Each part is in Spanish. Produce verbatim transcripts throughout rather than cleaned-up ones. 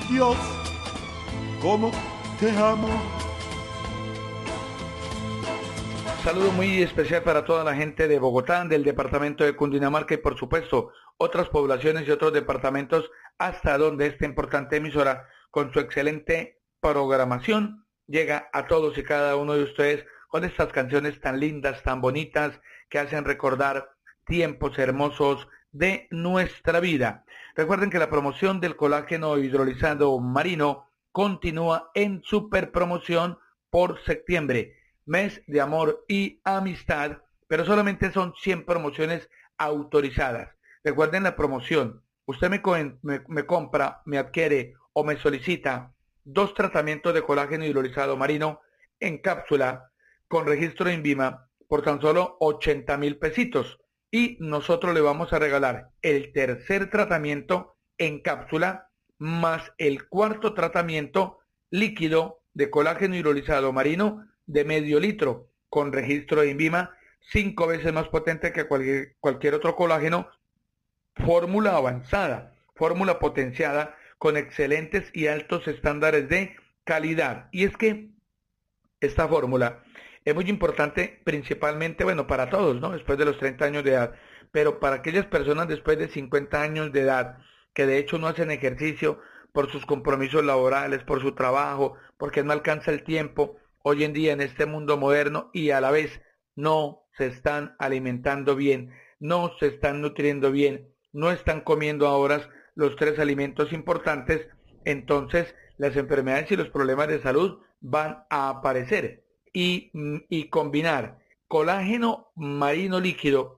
Dios, cómo te amo. Saludo muy especial para toda la gente de Bogotá, del departamento de Cundinamarca y por supuesto otras poblaciones y otros departamentos hasta donde esta importante emisora con su excelente programación llega a todos y cada uno de ustedes con estas canciones tan lindas, tan bonitas que hacen recordar tiempos hermosos de nuestra vida. Recuerden que la promoción del colágeno hidrolizado marino continúa en super promoción por septiembre, mes de amor y amistad, pero solamente son cien promociones autorizadas. Recuerden la promoción, usted me, me, me compra, me adquiere o me solicita dos tratamientos de colágeno hidrolizado marino en cápsula con registro de INVIMA por tan solo ochenta mil pesitos y nosotros le vamos a regalar el tercer tratamiento en cápsula más el cuarto tratamiento líquido de colágeno hidrolizado marino de medio litro con registro de INVIMA, cinco veces más potente que cualquier, cualquier otro colágeno, fórmula avanzada, fórmula potenciada con excelentes y altos estándares de calidad. Y es que esta fórmula es muy importante principalmente, bueno, para todos, ¿no? Después de los treinta años de edad, pero para aquellas personas después de cincuenta años de edad, que de hecho no hacen ejercicio por sus compromisos laborales, por su trabajo, porque no alcanza el tiempo, hoy en día en este mundo moderno y a la vez no se están alimentando bien, no se están nutriendo bien, no están comiendo a horas los tres alimentos importantes, entonces las enfermedades y los problemas de salud van a aparecer. Y, y combinar colágeno marino líquido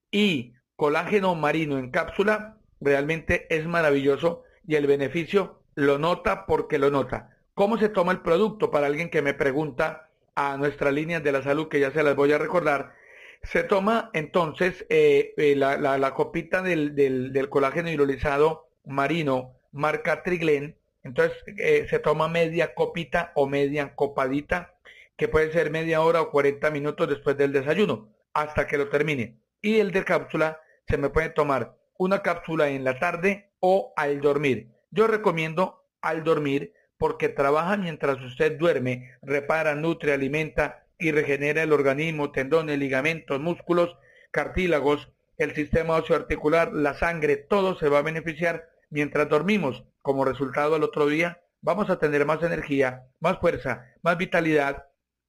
y colágeno marino en cápsula realmente es maravilloso y el beneficio lo nota porque lo nota. ¿Cómo se toma el producto? Para alguien que me pregunta a nuestras líneas de la salud, que ya se las voy a recordar, se toma entonces eh, eh, la, la, la copita del, del, del colágeno hidrolizado marino marca Triglen, entonces eh, se toma media copita o media copadita, que puede ser media hora o cuarenta minutos después del desayuno, hasta que lo termine. Y el de cápsula se me puede tomar una cápsula en la tarde o al dormir. Yo recomiendo al dormir porque trabaja mientras usted duerme, repara, nutre, alimenta y regenera el organismo, tendones, ligamentos, músculos, cartílagos, el sistema osteoarticular, la sangre, todo se va a beneficiar mientras dormimos. Como resultado al otro día vamos a tener más energía, más fuerza, más vitalidad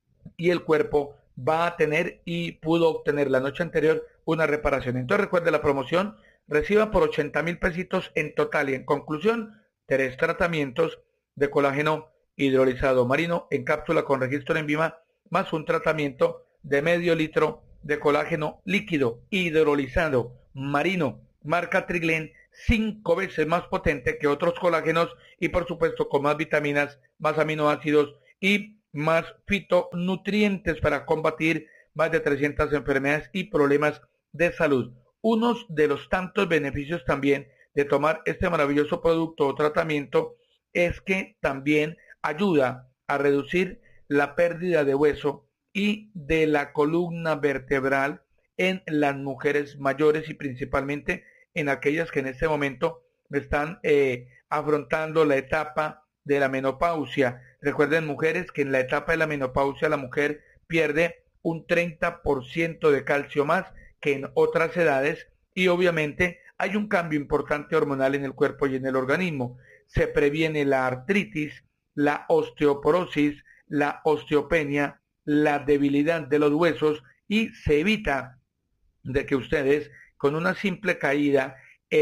y el cuerpo va a tener y pudo obtener la noche anterior una reparación. Entonces recuerde la promoción, reciba por ochenta mil pesitos en total y en conclusión, tres tratamientos de colágeno hidrolizado marino en cápsula con registro en INVIMA, más un tratamiento de medio litro de colágeno líquido hidrolizado marino, marca Triglen, cinco veces más potente que otros colágenos y por supuesto con más vitaminas, más aminoácidos y más fitonutrientes para combatir más de trescientas enfermedades y problemas de salud. Unos de los tantos beneficios también de tomar este maravilloso producto o tratamiento es que también ayuda a reducir la pérdida de hueso y de la columna vertebral en las mujeres mayores y principalmente en aquellas que en este momento están eh, afrontando la etapa de la menopausia. Recuerden, mujeres, que en la etapa de la menopausia la mujer pierde un treinta por ciento de calcio más que en otras edades y obviamente hay un cambio importante hormonal en el cuerpo y en el organismo. Se previene la artritis, la osteoporosis, la osteopenia, la debilidad de los huesos y se evita de que ustedes con una simple caída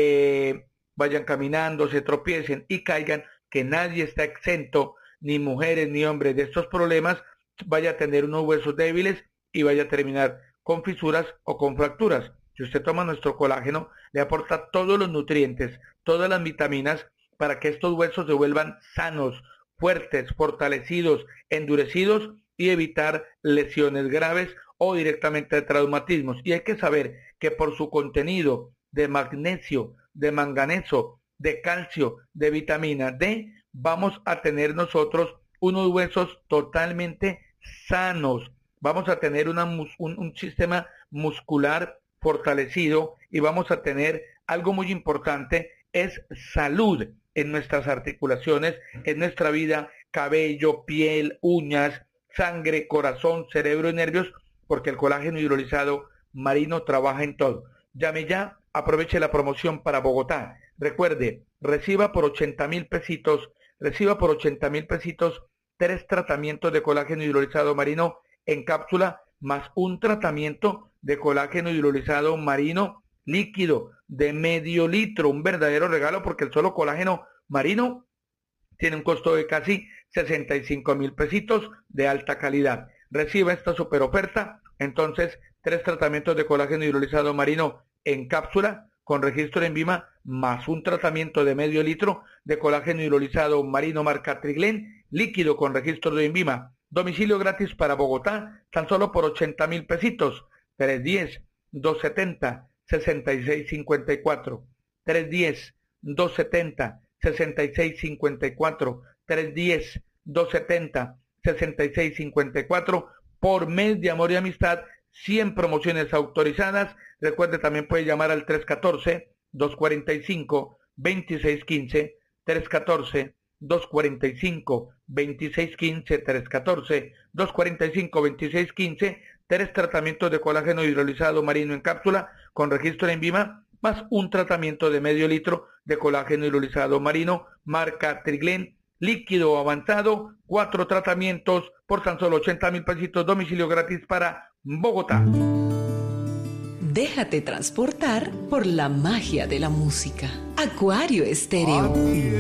eh, vayan caminando, se tropiecen y caigan, que nadie está exento, ni mujeres ni hombres, de estos problemas, vaya a tener unos huesos débiles y vaya a terminar con fisuras o con fracturas. Si usted toma nuestro colágeno, le aporta todos los nutrientes, todas las vitaminas para que estos huesos se vuelvan sanos, fuertes, fortalecidos, endurecidos y evitar lesiones graves o directamente traumatismos. Y hay que saber que por su contenido de magnesio, de manganeso, de calcio, de vitamina D, vamos a tener nosotros unos huesos totalmente sanos. Vamos a tener una, un, un sistema muscular fortalecido y vamos a tener algo muy importante, es salud. en nuestras articulaciones, en nuestra vida, cabello, piel, uñas, sangre, corazón, cerebro y nervios, porque el colágeno hidrolizado marino trabaja en todo. Llame ya, aproveche la promoción para Bogotá. Recuerde, reciba por ochenta mil pesitos, reciba por ochenta mil pesitos tres tratamientos de colágeno hidrolizado marino en cápsula, más un tratamiento de colágeno hidrolizado marino líquido de medio litro, un verdadero regalo porque el solo colágeno marino tiene un costo de casi sesenta y cinco mil pesitos de alta calidad. Reciba esta super oferta, entonces tres tratamientos de colágeno hidrolizado marino en cápsula con registro en Vima, más un tratamiento de medio litro de colágeno hidrolizado marino marca Triglen, líquido con registro de Vima. Domicilio gratis para Bogotá, tan solo por ochenta mil pesitos, tres uno cero, dos siete cero, seis seis cinco cuatro, tres uno cero, dos siete cero, seis seis cinco cuatro, tres uno cero, dos siete cero, seis seis cinco cuatro, por mes de amor y amistad, cien promociones autorizadas. Recuerde, también puede llamar al tres uno cuatro, dos cuatro cinco, dos seis uno cinco, tres uno cuatro, dos cuatro cinco, dos seis uno cinco, tres uno cuatro, dos cuatro cinco, dos seis uno cinco, tres tratamientos de colágeno hidrolizado marino en cápsula con registro en Vima, más un tratamiento de medio litro de colágeno hidrolizado marino marca Triglen, líquido avanzado, cuatro tratamientos por tan solo ochenta mil pesitos, domicilio gratis para Bogotá. Déjate transportar por la magia de la música. Acuario Estéreo.